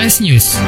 Flash News.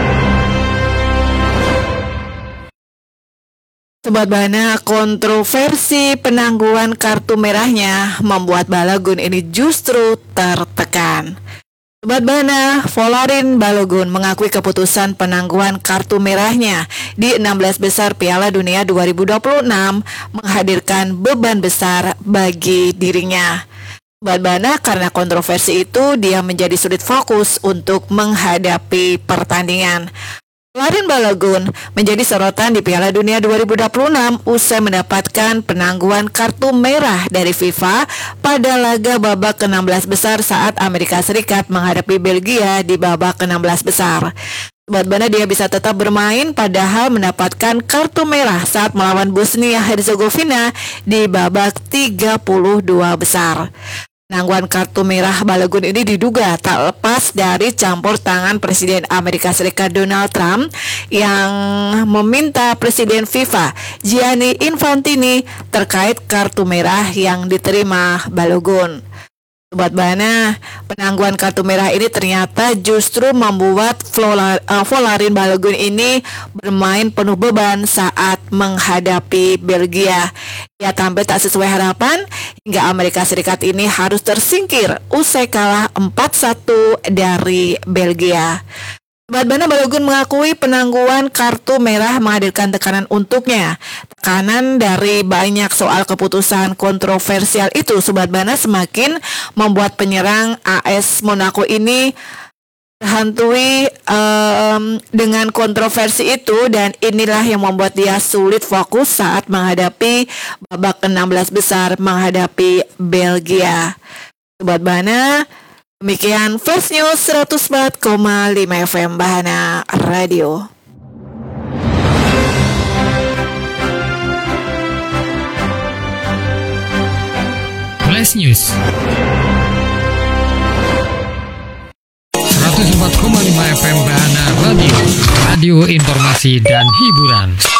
Sobat Bana, kontroversi penangguhan kartu merahnya membuat Balogun ini justru tertekan. Sobat Bana, Folarin Balogun mengakui keputusan penangguhan kartu merahnya di 16 besar Piala Dunia 2026 menghadirkan beban besar bagi dirinya. Sobat Bana, karena kontroversi itu dia menjadi sulit fokus untuk menghadapi pertandingan. Folarin Balogun menjadi sorotan di Piala Dunia 2026 usai mendapatkan penangguhan kartu merah dari FIFA pada laga babak ke-16 besar saat Amerika Serikat menghadapi Belgia di babak ke-16 besar. Sobat Bana, dia bisa tetap bermain padahal mendapatkan kartu merah saat melawan Bosnia Herzegovina di babak 32 besar. Penangguhan kartu merah Balogun ini diduga tak lepas dari campur tangan Presiden Amerika Serikat Donald Trump yang meminta Presiden FIFA Gianni Infantino terkait kartu merah yang diterima Balogun. Sobat Bana, penangguhan kartu merah ini ternyata justru membuat Folarin Balogun ini bermain penuh beban saat menghadapi Belgia. Ia tampil tak sesuai harapan hingga Amerika Serikat ini harus tersingkir usai kalah 4-1 dari Belgia. Sobat Bana, Balogun mengakui penangguhan kartu merah menghadirkan tekanan untuknya. Tekanan dari banyak soal keputusan kontroversial itu, Sobat Bana, semakin membuat penyerang AS Monaco ini terhantui dengan kontroversi itu, dan inilah yang membuat dia sulit fokus saat menghadapi babak ke-16 besar menghadapi Belgia. Sobat Bana, demikian Flash News 104,5 FM Bahana Radio. Flash News 104,5 FM Bahana Radio. Radio informasi dan hiburan.